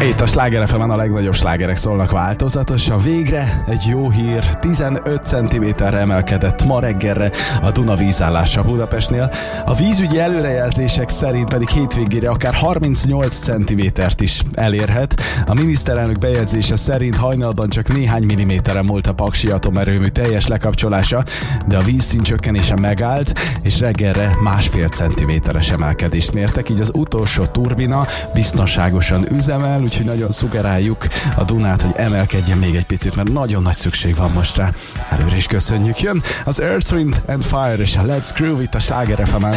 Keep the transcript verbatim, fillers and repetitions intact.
Itt a Sláger ef emen a legnagyobb slágerek szólnak változatosan. Végre egy jó hír, tizenöt centiméterre emelkedett ma reggelre a Duna vízállása Budapestnél. A vízügyi előrejelzések szerint pedig hétvégére akár harmincnyolc centimétert is elérhet. A miniszterelnök bejegyzése szerint hajnalban csak néhány milliméteren múlt a Paksi atomerőmű teljes lekapcsolása, de a vízszint csökkenése megállt, és reggelre másfél centiméteres emelkedést mértek, így az utolsó turbina biztonságosan üzemel, úgyhogy nagyon szugeráljuk a Dunát, hogy emelkedjen még egy picit, mert nagyon nagy szükség van most rá. Előre is köszönjük. Jön az Earth, Wind and Fire és a Let's Groove itt a Sláger ef emen.